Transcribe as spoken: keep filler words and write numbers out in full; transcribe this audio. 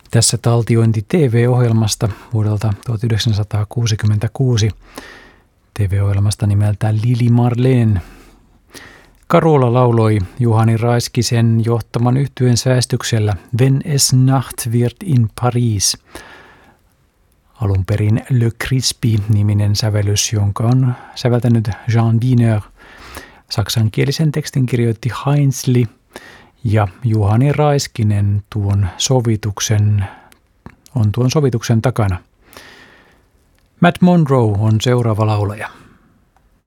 tässä taltiointi T V-ohjelmasta vuodelta tuhatyhdeksänsataakuusikymmentäkuusi, T V-ohjelmasta nimeltään Lili Marleen. Carola lauloi Juhani Raiskisen johtaman yhtyeen säestyksellä Wenn es Nacht wird in Paris. Alun perin Le Crispy-niminen sävellys, jonka on säveltänyt Jean Wiener. Saksankielisen tekstin kirjoitti Heinzli ja Juhani Raiskinen tuon sovituksen, on tuon sovituksen takana. Matt Monro on seuraava laulaja.